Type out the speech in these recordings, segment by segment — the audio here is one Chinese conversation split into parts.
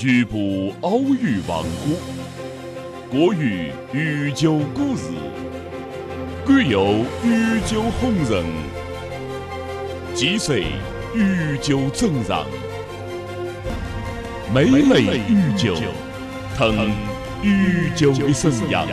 局部奥语王国，国语御酒故事，管有御酒红人，几岁御酒正常，每类御酒，腾御酒的生涯。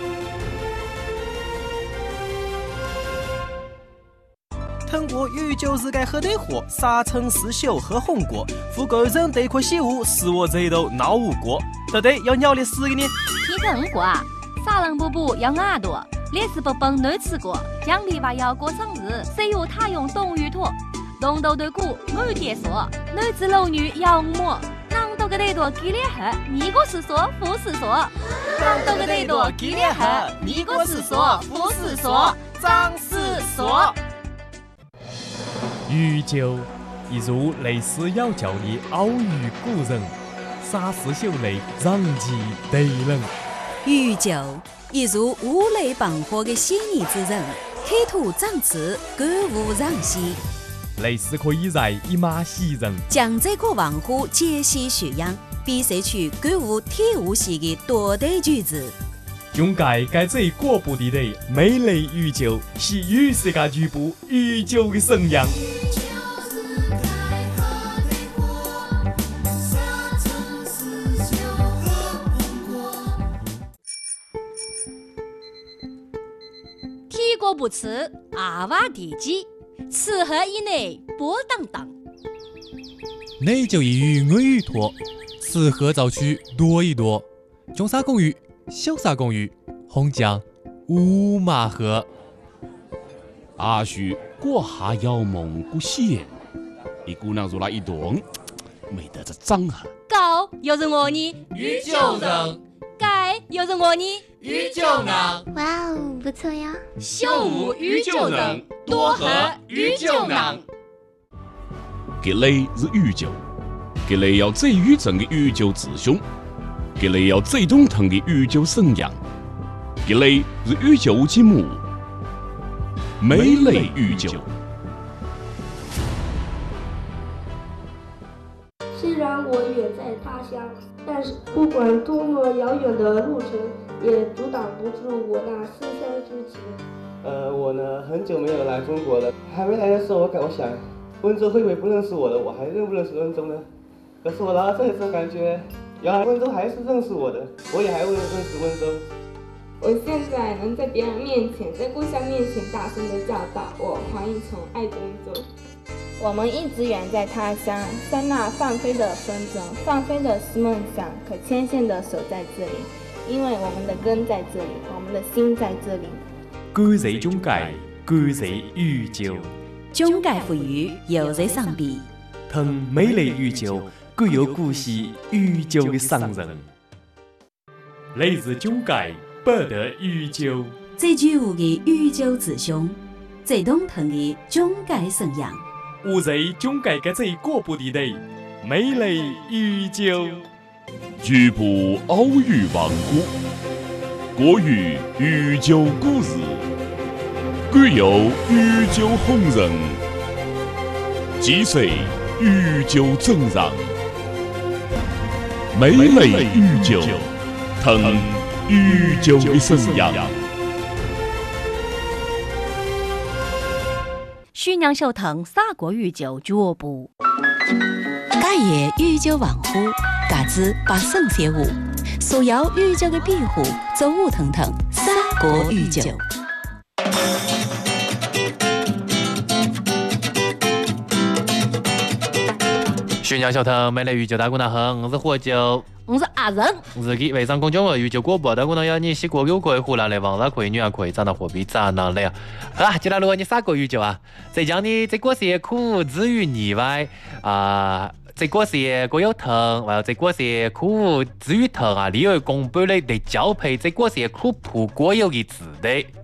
通过御酒日嘅喝对货，3乘4宿喝红锅，富贵人对颗喜物，使我这头闹无过。到底要鸟的死嘅呢？ 天成过啊，撒浪不补要耳朵，烈士不崩难吃过，奖励娃要过生日，谁有他用冬雨托，东斗对鼓我爹说，男子老女要摸。啷多个得多给脸喝，你个是说不是说？啷多个得多给脸喝，你个是说不是说？张是说。 御酒，一如类似妖教的奥语古人，34宿内让其对人。 御酒，一如五雷绑火的犀利之人，企图长刺，歌舞让戏。 类似可以在一马袭人， 将这个王虎解析学养，比赛出歌舞体舞系的夺对句子。 中介该这国部地的美类御酒，是与世界局部御酒的生涯。 体过不吃，阿娃地基，吃喝以内波荡荡。 内就一鱼我鱼托，吃喝早去多一多。中沙公寓。小沙公寓，红酱五马河。 阿叔过下要蒙古县，一姑娘入了一顿，没得这张哈。 高又是我呢， 御酒人。 该又是我呢， 御酒人。 哇哦，不错呀。 秀舞御酒人，多喝御酒人。 这类是御酒，这类要最御正的御酒志兄。这类要最懂腾的御酒生养，这类是御酒节目，美类御酒。 虽然我远在他乡，但是不管多么遥远的路程，也阻挡不住我那思乡之情。 我呢，很久没有来中国了，还没来的时候，我想，温州会不会不认识我了？我还认不认识温州呢？可是我来到这里之后，感觉。原来温州还是认识我的，我也还会认识温州。 我现在能在别人面前，在故乡面前大声地叫道：“我黄一从爱温州。” 我们一直远在他乡，在那放飞的风筝，放飞的是梦想，可牵线的手在这里，因为我们的根在这里，我们的心在这里。 感谢中介，感谢御酒， 中介富裕，又在上边， 腾美类御酒。具有古稀御酒的商人，来自中介不得御酒。 最具有的御酒志兄，最懂腾的中介生养。 我在中介嘅这国部地内，美类御酒。 局部奥语王国，国语御酒故事，管有御酒红人，几岁御酒正常。美类御酒，腾御酒的生涯。 徐娘秀腾法国御酒俱乐部。 家业御酒王虎，嘎子把圣写舞，所有御酒的庇护，走舞腾腾，法国御酒。 徐娘小腾，美类御酒大姑娘好，我是火酒， 我是阿仁， 我是微商公众号御酒广播大姑娘要你西国有可以湖南来网上可以女儿可以找到货币找到了。好啊，接下来如果你啥个御酒啊？在讲你这个是苦之于你外这个是各有疼，还有这个是苦之于疼啊！你有公布的来交配这个是苦普国有的字的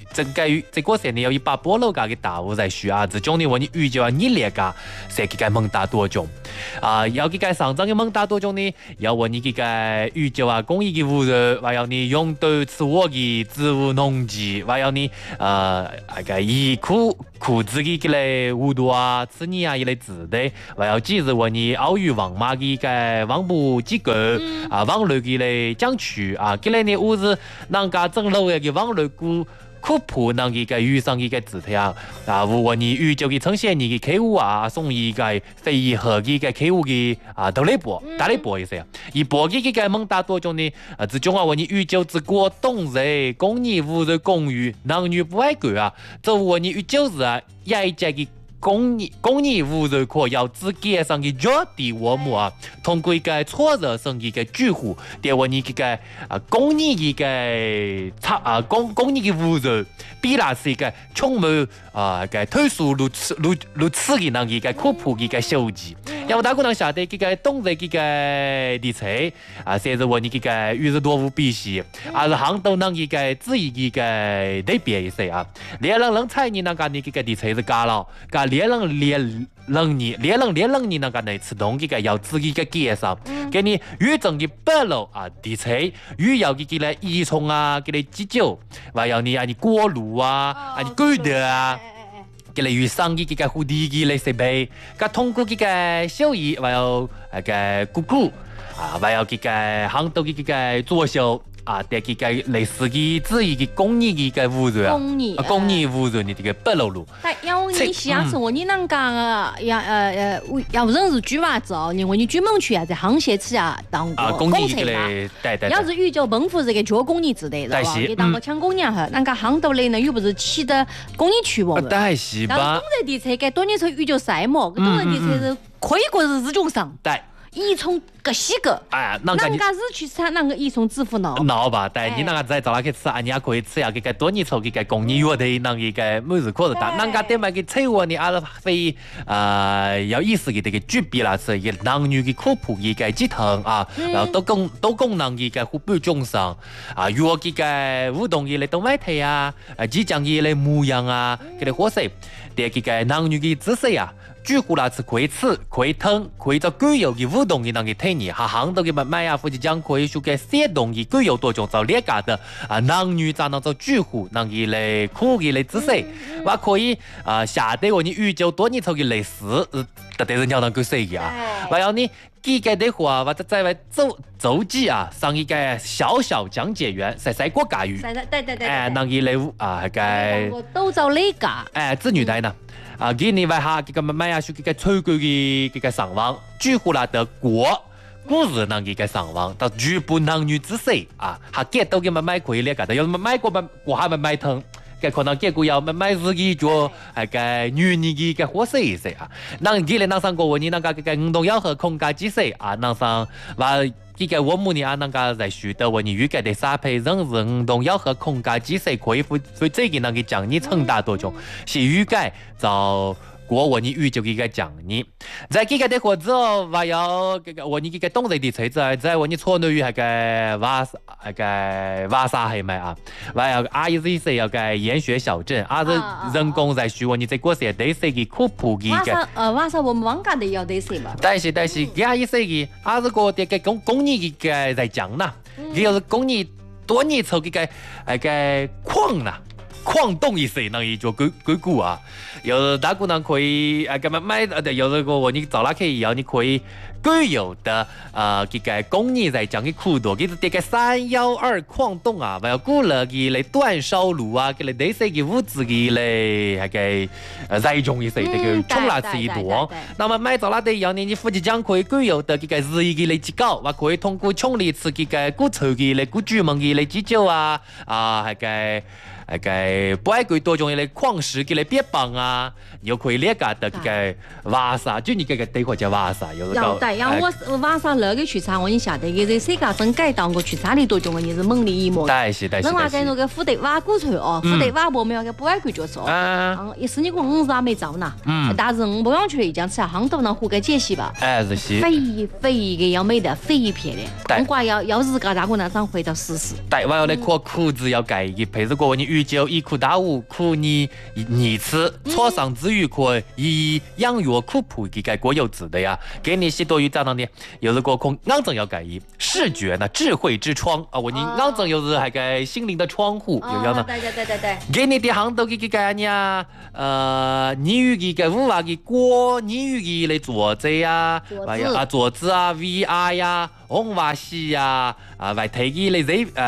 这个时呢有一把菠萝噶嘅大物在树啊，这种呢我你宇宙啊你列噶，是几个猛大多种啊，有几个上涨嘅猛大多种呢，要我你几个宇宙啊工艺嘅污染，还有你用到吃我嘅植物农机，还有你个衣裤子嘅个类污度啊，吃你啊一类子的，还有几日我你奥运网嘛嘅个网部机构啊网络嘅类讲区啊，个类呢物是人家整楼嘅网络股。酷普那个遇上一个字条啊，我你宇宙嘅呈现你嘅客户啊，送一个非遗和嘅客户嘅啊，都来播，打来播一些，一播嘅个蒙大多种呢，这种啊，我你宇宙之国动人，公益无人公寓，男女不爱管啊，这我你宇宙是啊，也一家嘅。公益无人可要自己上嘅弱地我们啊，通过一个挫折性嘅个聚户，对我你这个公益嘅个公益嘅无人，比那是一个充满个推速如此嘅那一个科普嘅个手机，要大家能晓得这个懂得这个理财啊，甚至我你这个与日多无比系，啊是行到那一个自己嘅个对比一些啊，连人猜你那个你这个理财是假了，假。连人你那个呢自动嘅要自己嘅介绍，给你预整嘅白路啊地菜，预要嘅嚟益虫啊，嘅嚟鸡酒，还有你锅炉啊，你狗的啊。嘅嚟預生嘅嘅蝴蝶嘅嚟設備，咁通過嘅嘅小姨，還有嘅姑姑啊，還有嘅嘅行到嘅嘅作秀。啊，但係嘅類似嘅自己嘅公益嘅污染啊，公益污染嘅這個不露露。 但因為你想說你那個要人是舉話走，因為你專門去啊，在航協區啊當過工程嘛。要是遇到政府這個做公益之類的，你當個搶工人哈，那個航道內呢又不是起的公益區喎。 但係吧。 然後東熱地車嘅多年後遇到賽麼，東熱地車是可以過日中上。 對。 一從個西個， 哎， 那個是去吃那個一從致富腦。 腦吧，但係你那個在找那去吃，你也可以吃下這個多年後這個公益藥的那個每日可是大，那個點樣個菜喎你還是非有意思嘅這個舉比啦，是一個男女嘅科普一個集團啊，然後都功能一個互補眾生啊，藥嘅個互動嘅嚟動脈體啊，即將嘅嚟模樣啊，嘅嚟活色，第這個男女嘅姿勢啊。舉戶啦是可以吃、可以吞、可以做具有嘅互動嘅那個體驗，下行到嘅物買啊，或者講可以說嘅寫動嘅具有多種做列家的啊，男女才能做舉戶，能夠嚟酷嘅嚟姿勢，或可以下底我哋宇宙多年後嘅歷史，特別是鳥能夠寫嘅啊，還有呢。幾個的話，或者在外走記啊，上一個小講解員，細個教育， 對， 能夠嚟個都做呢個， 子女帶呢。啊，今年為下這個買下去這個數據嘅這個上網，幾乎啦的古日能這個上網，到日本男女之勢啊，還見到嘅買可以咧，但係有買過我還買通，嘅可能結果要買自己做個女人嘅個活色一些啊，那你咧，那上個你那個運動要和空間之勢啊，那上話。這個我們呢啊，那個在學的我你預計的沙配人運動要和空間之勢可以所以這個那個獎勵成大多種，是預計就國我你預就一個獎勵，在這個的或者還有個我你這個東西的材質，在我你錯內於那個瓦沙係咪啊？還有阿伊斯是有個研學小鎮，阿是人工在學我你在國寫的是個科普嘅瓦沙我們網家的要的是嘛？ 但是阿伊斯嘅阿是個的個公益嘅在講啦，佢是公益多年後嘅礦啦。礦洞一些，那一做鬼故啊，有大姑娘可以咁樣買有這個你找那可以要你可以具有的這個工藝在講嘅苦度，其實這個312礦洞啊，還有古了嘅嚟斷燒爐啊，嘅嚟這些嘅物資嘅嚟係在用一些這個沖垃圾多。那麼買找那啲要你夫妻講可以具有的這個日益嘅嚟機構，或可以通過沖理此嘅古臭嘅嚟古豬門嘅嚟製造啊係個不愛貴多種嘅礦石嘅嚟別幫啊，又可以列個的個瓦沙，就你個對話叫瓦沙，有個。 要對，然後我瓦沙那個去查，我你曉得嘅，這世界上改當過去查的多種嘅，也是猛力一模。 對是。 人話嘅那個富德瓦古厝哦，富德瓦冇咩個不愛貴就說，也是你個50還沒找呢，但是不用去一講吃下杭州那湖個解析吧， 是。 肥嘅要美的，肥一片的，不過要日個大姑娘上回到試試。 對，我要嚟過褲子要改一配，如果你鱼酒一苦大五苦你次错上之余可以养药苦普给改国有字的呀，给你许多于咋样的？有的个空眼睛要改一视觉呢智慧之窗啊，我你眼睛有时还改心灵的窗户，有样呢？ 对， 给你的行都给改呀，你语给改五话给过，你语给来桌子呀，桌子啊 VR 呀。红瓦西呀，外推机来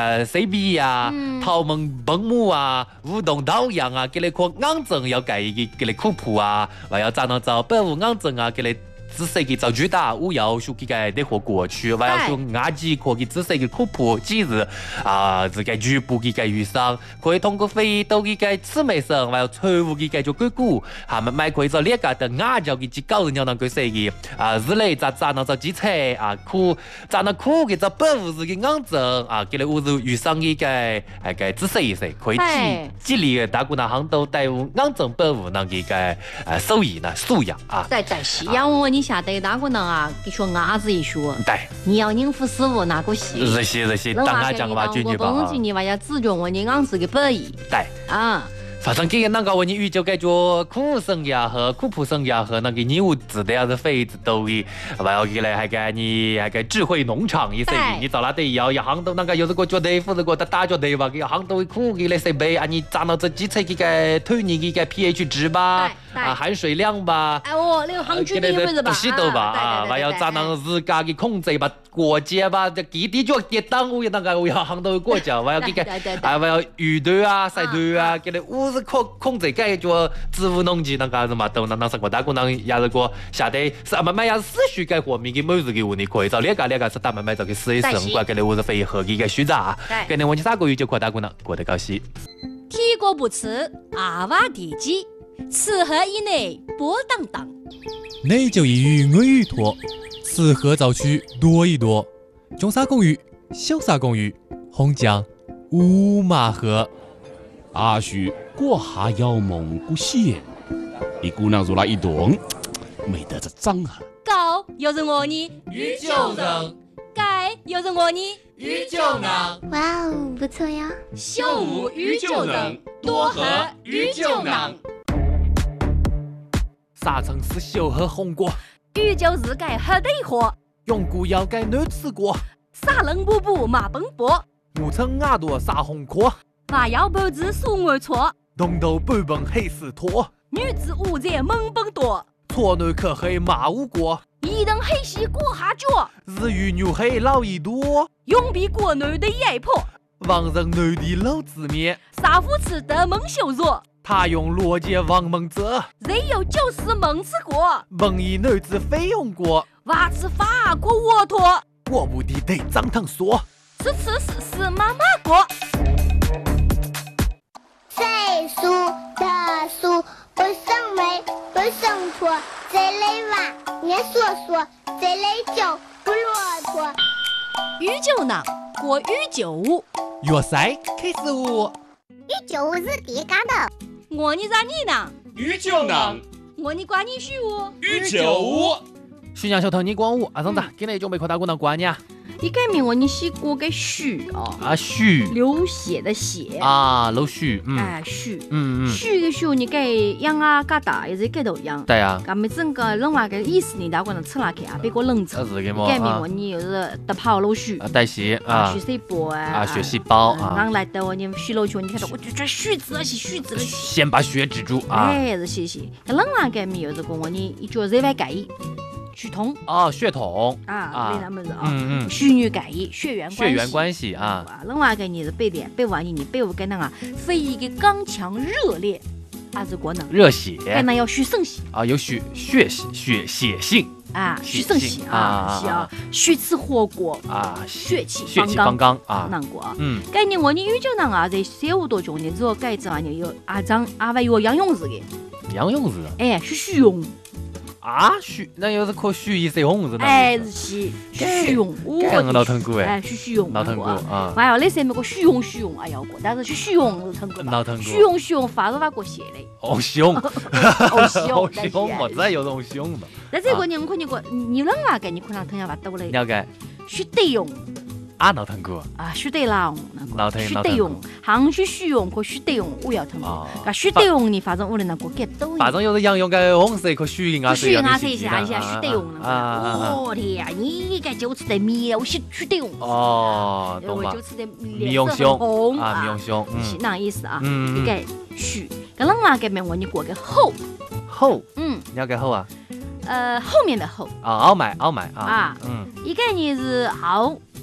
CB 呀，头门本母啊，舞动导阳啊，给你看眼睛要改一个给你科普啊，还要咋能找保护眼睛啊，给你仔细嘅找巨大，我要说给个的活过去，我要说牙齿可以仔细嘅科普几日这个局部嘅个预伤，可以通过飞到嘅个姊妹上，还有财务嘅个做硅谷，下面买可以做列个的牙胶嘅9人要能够设计日内咋能做基础苦咋能苦嘅做保护自己眼睛给你我是预伤嘅个仔细一些，可以激励大姑娘行都带有眼睛保护那个手艺呢素养对，是让我你下得大姑娘给学牙子一学， 对， 你要应付师傅那个戏， 这些，当然讲吧，句句吧。 东西你要自觉我你眼子嘅本意， 对反正给那个我你遇就感觉苦生涯和苦普生涯和那个你物质的是非子都的，还要给来还给你还给智慧农场一些，你找那得要一行都那个有这个觉得或者个打觉得吧，给行都苦给来设备你咋那这基础给个推你给个 pH 值吧，含水量吧， 那个行区的位置吧， 不是都吧还要咋能自家给控制吧。过节吧，这基地就跌当我那个我要行到过节，我要给个，我要雨队晒队给你我是控制个就植物农机那个什么都那上过大姑娘也是个下得是慢慢也是思绪改活，每个每日给我你可以找两个是大慢慢找个试一试，我给你我是非合一个选择给你我去3个月就过大姑娘过得高兴。 天国不吃阿娃地鸡，吃喝以内波荡荡， 内就一鱼我鱼托。吃喝早去多一多，中沙公寓、小沙公寓、红酱、五马河。 阿叔过下要蒙古县，你姑娘入来一动，没得这脏啊。 高又是我呢， 鱼就能； 盖又是我呢， 鱼就能。 哇哦，不错呀！ 秀舞鱼就能，多喝鱼就能。 沙城市秀和红果。 鱼就是该喝得火， 用古要该难吃过。 沙冷布布马奔波， 我称牙多沙红壳。 娃要脖子数我错， 东头半本黑丝拖。 女子午在猛奔多， 错男可黑马无过。 一等黑西过下脚， 日语牛黑老一多。 永比国内的压迫， 王人内地老字面。 沙夫吃的蒙羞辱。 他用逻辑王蒙者， 人有就是蒙吃过， 蒙以女子非用过， 娃吃法国沃托， 我不的得张腾说， 是妈妈过。 岁数的数不生美不生错，这类娃年说说，这类酒不骆驼。 鱼酒囊过鱼酒屋， 粤赛开始舞， 鱼酒屋是第干的。 我你咋你呢？ 鱼就能。 我你管你虚无。 鱼就无。 徐娘小头你管我上子，今天就没看大姑娘管你啊。 你改名我你洗过个许许流血的血流血许许的许你改养嘎大也是改头养对啊， 咁么整个另外个意思你大姑娘吃拉开别个冷吃改名我你就是得泡流血代谢血细胞血细胞让来的我你血流血你看到我就这血脂是血脂了先把血止住是谢谢另外改名有这个我你一脚在外改血统血统那他们是血女改异血缘关系另外一个你是背点背完你背我跟那个非一个刚强热烈是国能热血跟那要血生血有血性血性血生血血吃火锅血气方刚难过概念我你有就那在15多种你之后改之后你有张外有杨勇子的杨勇子虚荣虚那又是可虚一些红子是虚荣老疼过虚荣老疼过还有那些那个虚荣哎要过但是虚荣是疼过老疼过虚荣发都发过血嘞凶我真有种凶的但这个你看你个你能话给你可能疼下发抖嘞了解虚得用啊，老疼过啊，许得郎那个，许得用，杭州许用和许得用我要疼过。那许得用你反正我的那个给抖。 反正有的羊用个红色可许啊， 许啊色一下许得用了。我天呀，你该就吃得米，我许得用。 哦，懂吧？ 就吃得米用红啊，米用凶， 是那意思啊？你该许，跟人嘛给面我你过个后。 后，你要改后啊？ 后面的后。 啊，傲买啊。 一个呢是后，